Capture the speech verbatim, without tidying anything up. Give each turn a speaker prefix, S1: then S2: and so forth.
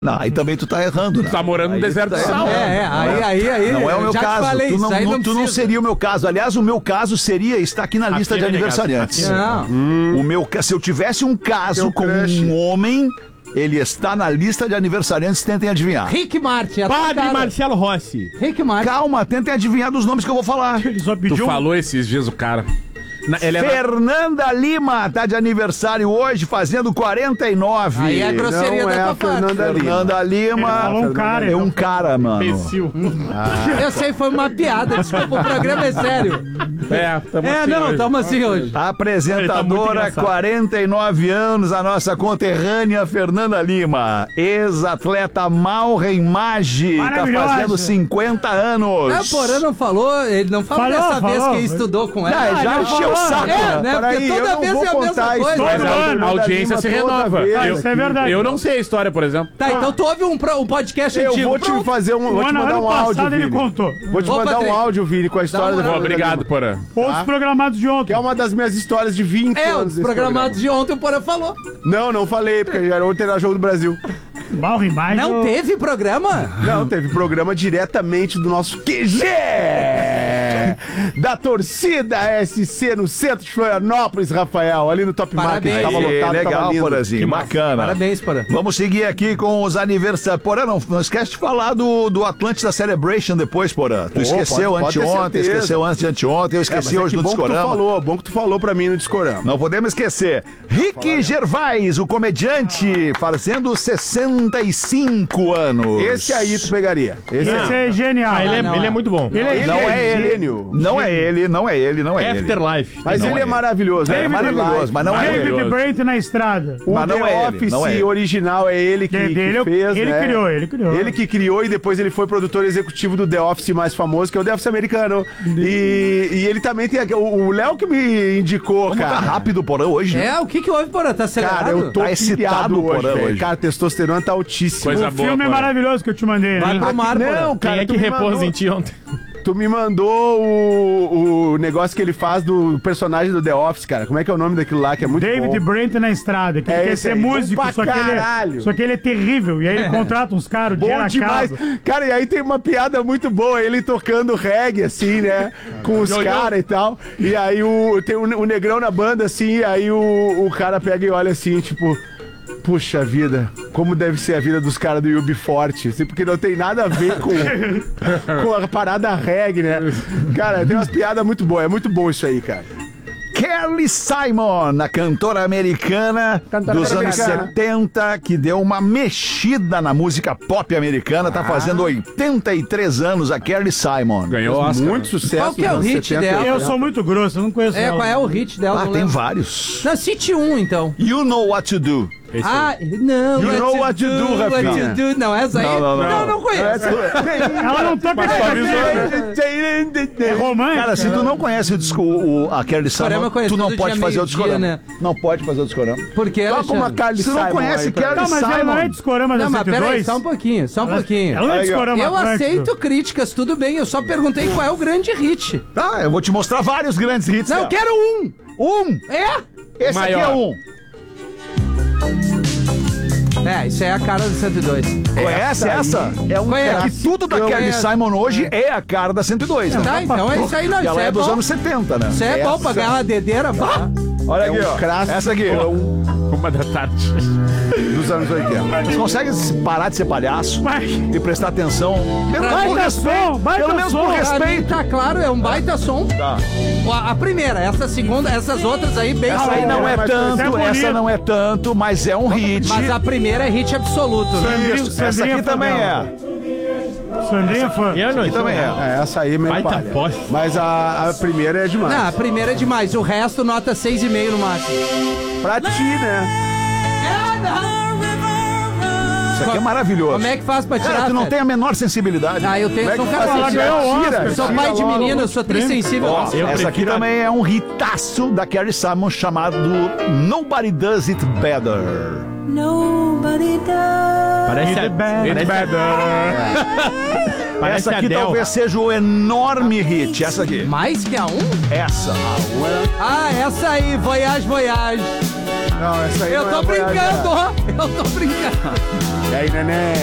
S1: Não, aí também tu tá errando, né?
S2: Tu tá morando no deserto de sal.
S3: É, é, aí, aí, aí.
S1: Não é o meu
S3: já
S1: caso.
S3: Falei,
S1: tu não,
S3: não,
S1: não, tu não seria o meu caso. Aliás, o meu caso seria estar aqui na lista de aniversariantes.
S3: Não.
S1: Hum. O meu, se eu tivesse um caso
S4: Teu
S1: com
S4: crush.
S1: um homem, ele está na lista de aniversariantes, tentem adivinhar.
S3: Rick Martin.
S5: Padre Marcelo Rossi.
S3: Rick Martin.
S1: Calma, tentem adivinhar dos nomes que eu vou falar.
S5: Ele só
S2: Tu
S5: pediu um...
S2: falou esses dias o cara. Na, ele é
S1: Fernanda Lima tá de aniversário hoje, fazendo quarenta e nove.
S3: Aí é a grosseria
S4: Não
S3: da
S4: é
S3: tua
S4: a
S3: parte.
S4: Fernanda Lima.
S1: Fernanda Lima.
S5: Ele falou um cara,
S1: É um
S5: ele
S1: cara, mano.
S5: imbecil.
S3: Eu sei, foi uma piada. Desculpa, o programa é sério.
S2: É, tamo
S3: É,
S2: assim
S3: não,
S2: hoje.
S3: tamo assim hoje.
S5: Ele tá muito
S1: Apresentadora,
S5: engraçado.
S1: quarenta e nove anos, a nossa conterrânea Fernanda Lima. Ex-atleta Maureen Maggi, tá
S5: Maravilhosa.
S1: fazendo cinquenta anos.
S3: É, o Porã não falou, ele não falou
S5: Falou,
S3: dessa vez
S5: falou.
S3: que estudou com ela.
S1: Ah, já
S5: Ah,
S1: encheu
S5: não
S1: o
S5: falou.
S1: saco.
S3: É, né?
S4: Peraí,
S3: Porque
S4: eu
S3: toda
S4: não
S3: vez
S4: vou
S3: é a
S4: contar
S3: mesma
S4: a
S3: coisa.
S4: história
S5: Todo
S4: da
S5: ano.
S4: Fernanda
S2: A audiência
S4: Lima
S2: se
S4: toda
S2: renova.
S4: vez
S2: Eu,
S5: Isso é
S4: aqui.
S5: verdade.
S2: eu não sei a história, por exemplo.
S3: Tá, então tu ouve um, pro- um podcast
S4: Eu
S3: antigo.
S4: vou te
S3: Pronto.
S4: fazer um. Vou
S5: O
S4: te
S5: ano,
S4: mandar
S5: ano
S4: um áudio,
S5: passado ele
S4: Vini.
S5: contou.
S4: Vou te
S3: Ô,
S4: mandar
S3: Patrick.
S4: um áudio, Vini, com a história
S3: uma
S4: da
S2: Pô,
S3: moral.
S4: Fernanda
S2: obrigado,
S4: Lima.
S2: Porã.
S5: Outros programados de ontem.
S4: Que é uma das minhas histórias de vinte
S3: É,
S4: anos.
S3: os
S4: desse
S3: programados de ontem o Porã falou.
S4: programa. Não, não falei, porque já era ontem era jogo do Brasil.
S5: Mal imagem.
S3: Não teve programa?
S4: Não, teve programa diretamente do nosso Q G! Da torcida S C no centro de Florianópolis, Rafael, ali no Top
S3: Parabéns.
S4: Market. Tava
S1: Aí,
S4: lotado,
S1: legal,
S4: tava lindo.
S1: Porazinho, bacana.
S3: Parabéns, Porã.
S1: Vamos seguir aqui com os aniversários. Porã, não, não esquece de falar do, do Atlântida Celebration depois, Porã. Tu
S4: Pô,
S1: esqueceu
S4: pode- pode ter
S1: anteontem,
S4: certeza.
S1: esqueceu antes de anteontem, eu
S4: É, mas
S1: esqueci
S4: é
S1: hoje
S4: que
S1: no
S4: bom que tu
S1: Discorama.
S4: falou, bom que tu falou pra mim no Discorama.
S1: Não podemos esquecer. Rick Gervais, o comediante, fazendo sessenta e cinco anos.
S4: Esse aí tu pegaria. Esse
S5: Esse
S4: aí.
S5: é genial.
S2: Ah, ele, é,
S3: não,
S2: ele é
S3: é.
S2: muito bom.
S5: Ele é
S1: Não é ele.
S4: gênio.
S1: Não é ele, não é ele, não é ele.
S2: Afterlife.
S4: Mas
S1: Não
S4: ele
S1: é
S4: é,
S1: ele.
S4: maravilhoso.
S1: É
S4: né?
S1: maravilhoso, mas não é
S5: David
S1: ele.
S5: Brent na estrada.
S4: O
S1: Mas
S4: The
S1: não é ele,
S4: Office
S1: não é ele.
S4: original é ele que,
S5: É
S4: que
S5: dele,
S4: fez,
S5: ele
S4: né?
S5: criou, ele criou.
S4: Ele que criou e depois ele foi produtor executivo do The Office mais famoso, que é o The Office americano. E, e ele também tem... aqui- O o Léo que me indicou,
S1: Como tá
S4: cara.
S1: rápido o Porã hoje, né?
S3: É, o que que houve, Porã? Tá acelerado?
S4: Cara, eu tô
S1: Tá excitado
S4: pilhado
S1: o Porã
S4: velho.
S1: hoje.
S4: Cara, a testosterona tá altíssima.
S2: Coisa
S5: O
S2: boa,
S5: filme é
S2: Porã.
S5: maravilhoso que eu te mandei,
S3: Vai
S5: né?
S3: pro mar,
S4: Não,
S3: Porã.
S4: cara,
S2: Quem é
S4: tu
S2: que
S4: me
S2: repôs
S4: mandou-
S2: em ti ontem?
S4: Tu me mandou o, o negócio que ele faz do personagem do The Office, cara. Como é que é o nome daquilo lá, que é muito
S5: David
S4: bom?
S5: Brent na estrada, que
S4: É
S5: ele quer
S4: esse
S5: ser
S4: aí, bom
S5: músico,
S4: pra
S5: só que, ele é,
S4: caralho.
S5: só que ele é terrível. E aí ele contrata uns caras, o
S4: Bom
S5: dinheiro na
S4: demais.
S5: casa.
S4: Cara, e aí tem uma piada muito boa, ele tocando reggae, assim, né? Com os caras e tal. E aí o, tem o, o negrão na banda, assim, e aí o, o cara pega e olha assim, tipo... Puxa vida, como deve ser a vida dos caras do U B Forte, assim, porque não tem nada a ver com, com a parada reggae, né? Cara, tem umas piadas muito boas, é muito bom isso aí, cara.
S1: Kelly Simon, a cantora americana
S4: Cantora
S1: dos anos
S4: americana.
S1: setenta, que deu uma mexida na música pop americana, tá fazendo oitenta e três anos, a Kelly Simon.
S2: Ganhou o Oscar.
S4: Muito sucesso.
S3: Qual que é
S4: nos
S3: o
S4: anos
S3: hit
S4: setenta.
S3: dela?
S5: Eu sou muito grosso, eu não conheço
S3: É,
S5: ela.
S3: qual é o hit dela?
S1: Ah,
S3: Não
S1: tem
S3: lembro.
S1: vários.
S3: Não, cite um, então.
S1: You Know What to Do.
S2: Esse
S3: Ah, não.
S4: You know what to do,
S3: what
S4: Rafinha.
S3: to do. Não, essa aí.
S1: Não, não, não.
S3: Não, não conheço.
S5: Ela não toca é romântica.
S1: Cara, se tu não conhece o disco, o, a Kelly
S3: Discorama
S1: Simon,
S3: eu conheço
S1: tu não
S3: todo
S1: pode
S3: dia,
S1: fazer o
S3: meio-dia,
S1: discorama.
S3: né?
S1: Não pode fazer o discorama.
S3: Por que,
S4: Toca uma
S3: Alexandre?
S4: Carly
S1: Se tu não
S4: Simon
S1: conhece
S4: aí pra
S1: Kelly
S5: Não, mas ela não é
S1: Simon...
S5: discorama da
S3: Não, mas
S5: cento e
S3: peraí,
S5: dois.
S3: só um pouquinho, só um pouquinho.
S5: Ela não é
S1: Aí, ó.
S5: discorama
S3: Eu
S5: Atlântico.
S3: aceito críticas, tudo bem. Eu só perguntei qual é o grande hit.
S1: Tá, eu vou te mostrar vários grandes hits
S3: Não, eu
S1: dela.
S3: quero um.
S1: Um!
S3: É?
S1: Esse
S2: Maior.
S1: aqui é um.
S3: É, isso é a cara do cento e dois.
S1: Conhece essa?
S4: É um
S3: Conheço.
S1: É que tudo da Kelly
S3: conheço.
S1: Simon hoje é a cara da cento e dois, né?
S3: Tá, então é isso aí, não.
S1: E
S3: Isso
S1: ela
S3: é
S1: é dos
S3: bom.
S1: anos setenta, né?
S3: Isso é bom pra ganhar uma dedeira. Bah.
S1: Olha
S4: É
S1: aqui,
S4: um
S1: ó.
S4: clássico.
S1: Essa aqui.
S2: Uma da tarde.
S4: dos anos oitenta.
S1: Vocês conseguem parar de ser palhaço
S5: Vai.
S1: e prestar atenção? Pelo menos por
S5: Baita
S1: respeito.
S5: som, baita
S1: Pelo menos
S5: som.
S1: por
S3: Pra mim,
S1: respeito.
S3: tá claro, é um baita som.
S1: Tá.
S3: A, a primeira, essa segunda, essas outras aí, bem
S1: Essa aí não é
S4: mas
S1: tanto,
S5: é bonito.
S1: essa não é tanto, mas é um hit.
S3: Mas a primeira é hit absoluto, né?
S5: Sandrinha-
S1: Isso, essa
S5: Sandrinha
S1: aqui também
S5: Fadel.
S1: é.
S5: Sandrinha fã.
S2: E a noite?
S1: Aqui também é.
S4: É, essa aí é meio
S2: Baita
S4: palha.
S2: poste.
S4: Mas a, a primeira é demais.
S3: Não, a primeira é demais, o resto nota seis e meio no máximo.
S4: Pra ti, né?
S1: Isso aqui é maravilhoso.
S3: Como é que faz pra tirar?
S1: Cara, tu não
S3: Fred?
S1: tem a menor sensibilidade.
S3: Ah, eu tenho,
S4: Como é
S3: sou um
S4: que
S3: cara
S4: faz?
S5: Ela
S3: sensível.
S5: ganhou o Oscar.
S3: Eu sou
S4: Tira
S3: pai de
S4: logo.
S3: menino, eu sou trissensível.
S1: Ó,
S2: Eu
S1: essa aqui
S2: prefiro a-
S1: também é um hitaço da Carrie Simon chamado Nobody Does It Better.
S6: Nobody does.
S2: Parece a...
S5: It's bad.
S2: It's bad. Parece
S1: Essa
S2: a
S1: aqui
S2: Adele.
S1: talvez seja o enorme hit. Essa aqui.
S3: Mais que a um?
S1: Essa.
S3: Ah, essa aí, Voyage, Voyage.
S4: Não, essa aí
S3: Eu
S4: não
S3: tô
S4: é Voyage,
S3: brincando, ó. Eu tô brincando.
S4: E aí, neném?